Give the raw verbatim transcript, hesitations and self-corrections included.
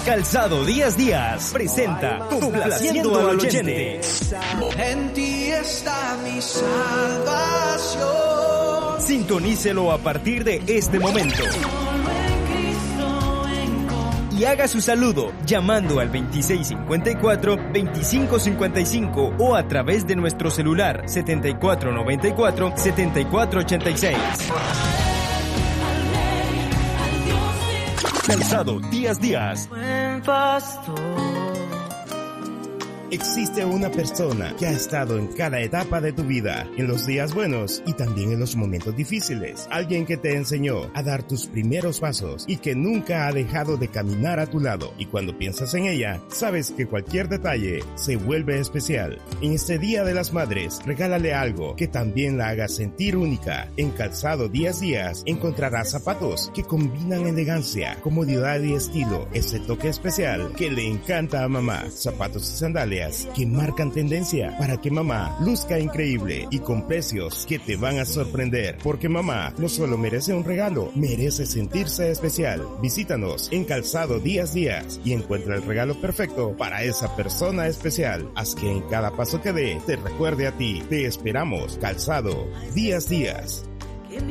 Calzado Díaz Díaz presenta Complaciendo al Oyente. En ti está mi salvación. Sintonícelo a partir de este momento. Y haga su saludo llamando al veintiséis cincuenta y cuatro, veinticinco cincuenta y cinco o a través de nuestro celular setenta y cuatro noventa y cuatro, setenta y cuatro ochenta y seis. Calzado Díaz Díaz. Buen pastor. Existe una persona que ha estado en cada etapa de tu vida, en los días buenos y también en los momentos difíciles. Alguien que te enseñó a dar tus primeros pasos y que nunca ha dejado de caminar a tu lado. Y cuando piensas en ella, sabes que cualquier detalle se vuelve especial. En este Día de las Madres, regálale algo que también la haga sentir única. En Calzado Díaz Díaz encontrarás zapatos que combinan elegancia, comodidad y estilo. Ese toque especial que le encanta a mamá. Zapatos y sandalias que marcan tendencia para que mamá luzca increíble y con precios que te van a sorprender, porque mamá no solo merece un regalo, merece sentirse especial. Visítanos en Calzado Díaz Díaz y encuentra el regalo perfecto para esa persona especial. Haz que en cada paso que dé te recuerde a ti. Te esperamos. Calzado Díaz Díaz.